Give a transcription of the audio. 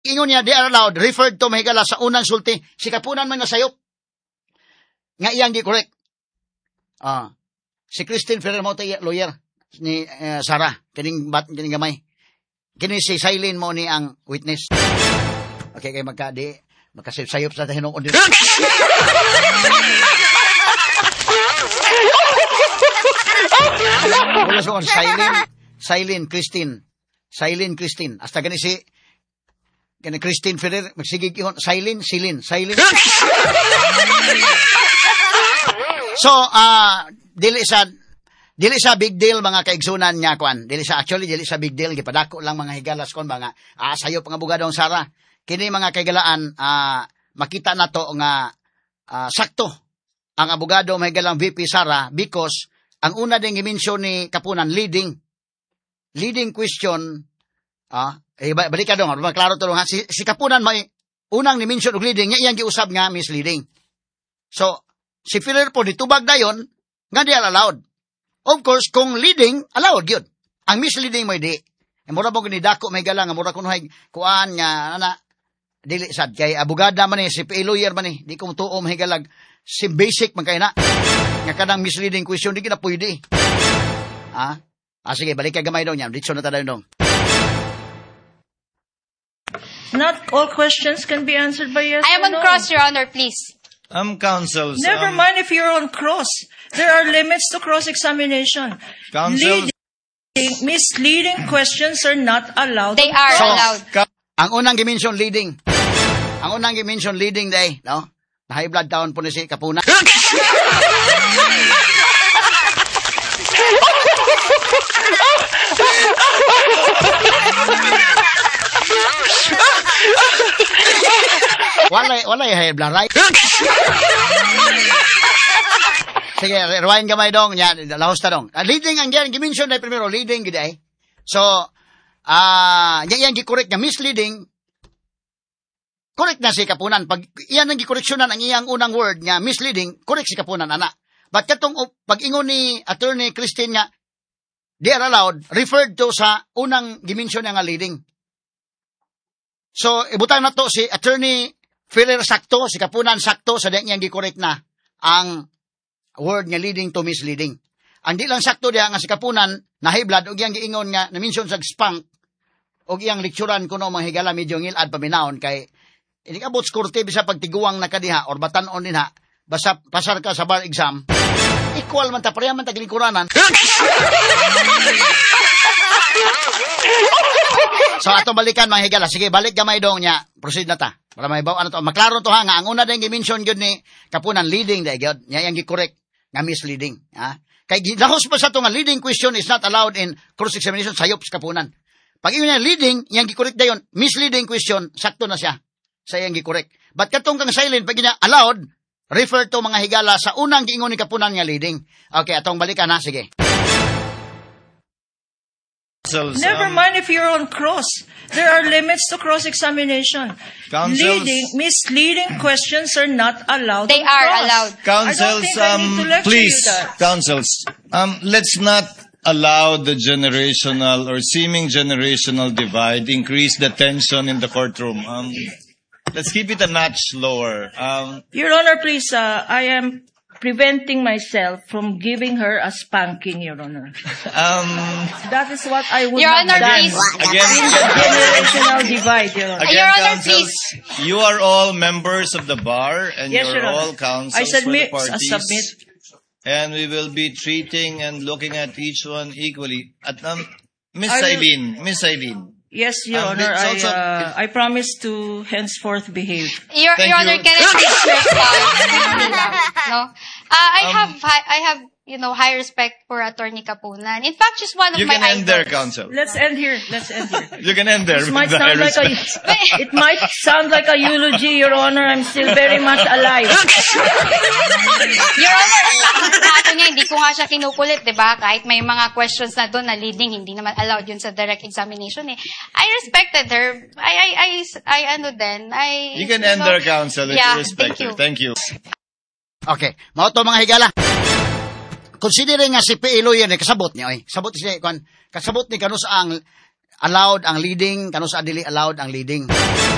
ingon niya, they are allowed, referred to mahigala sa unang sulti, si kapunan man nga sayop. Nga iyang di correct. Si Christine Ferrer mo lawyer ni Sarah, kining gamay. Kini si Silene mo ni ang witness. Okay, kay magkasayop sa hinuon dito. Wala so Silene Christine. Hasta gani si Christine Ferrer magsigig ihon Silene. So, dili sa big deal mga kaigsunan niya kuan. Dili sa big deal gipadako lang mga higalas kon mga sayop nga abogadong Sara. Kini mga kaigalaan makita nato nga sakto ang abogado mahigalang VP Sara because ang una ding i-mention ni kapunan leading question balik ka dong klaro to ha si kapunan may unang ni mention og leading nya iyang giusab nga misleading. So si Ferrer po ditubag dayon nga di allowed. Of course, kung leading, allowed yun. Ang misleading mo di. Mura mo ganidako may galang, mura kunuhay kuan nga dili sad kay abogada man si PA lawyer man di ko tuo mahigalag si basic man kay na. Nga kanang misleading question di kita pwede. Sige, balik ka gamay daw niya. Dito na tayo dong. Not all questions can be answered by yes I am or on no. cross, Your Honor, please. Counsels. Never mind if you're on cross. There are limits to cross-examination. Counsels. Misleading questions are not allowed. They are allowed. Ang unang gimension leading. Day, no? Na high blood down po ni si Kapuna. Wala high blood, right? Sige, rewind gamay dong. Yan, lahos ta dong. Leading ang yan, gimension na primero, leading gid ay. So, yan gi-correct nga misleading. Correct na si Kapunan. Pag iyan ang gi-correctionan ang iyang unang word nga misleading, correct si Kapunan ana. But katong pag-ingon ni Attorney Christine nga they are allowed referred to sa unang gimension nga leading. So, ibutan na to si Attorney Ferrer sakto, si Kapunan sakto sa diyang gi-correct na ang word nga leading to misleading. Ang di lang sakto diha nga si Kapunan na high blood og iyang giingon nga na-mention sa spank og iyang lecturean kuno mga higala medyo ngilad paminaon kay ini abot skorte bisa pagtiguang na kadiha or batan-on din ha basta pasar ka sa bar exam equal man ta pareha man ta gilingkuranan. So ato balikan mga higala. Sige, balik gamay dong nya. Proceed na ta. Para may baw ano to. Maklaro to ha nga ang una ding gi-mention gyud ni Kapunan leading dai gyud. Nya yang gi-correct nga misleading, ha. Kay gilahos pa sa to nga leading question is not allowed in cross examination sayop sa Kapunan. Pag ingon niya leading, yang gi-correct dayon, misleading question, sakto na siya. Sa yang gi-correct. But katong kang silent pag niya allowed, refer to mga higala sa unang giingon ni Kapunan nga leading. Okay, atong balikan na sige. Never mind if you're on cross. There are limits to cross-examination. Misleading questions are not allowed. They are allowed. Counsels, please, counsels, let's not allow the generational or seeming generational divide increase the tension in the courtroom. Let's keep it a notch lower. Your Honor, please, I am preventing myself from giving her a spanking, Your Honor. That is what I would Your not Honor, done please. Again, in the generational divide, Your Honor. again, Your Honor, counsels, you are all members of the bar and Yes, you're Your Honor. all counsels I submit, for the parties. submit. And we will be treating and looking at each one equally. At Miss I will- Eileen. Yes, Your Honor, it's also- I promise to henceforth behave. Your Thank Honor, you. can I please respond? No? I have, high respect for Attorney Kapunan. In fact, she's one of You my can end there, idols. counsel. Let's end here. You can end there. This with might the high sound like respect. it might sound like a eulogy, Your Honor. I'm still very much alive. Your Honor, sa niya, hindi ko nga siya kinukulit, di ba? Kahit may mga questions na doon na leading, hindi naman allowed yun sa direct examination eh. I respected her. You can end there, counsel, if Yeah, you respect her. Thank you. Okay, mao to mga higala. Considering nga si PA lawyer ni kasabot niya kasabot ni kanus ang allowed ang leading, kanus dili allowed ang leading.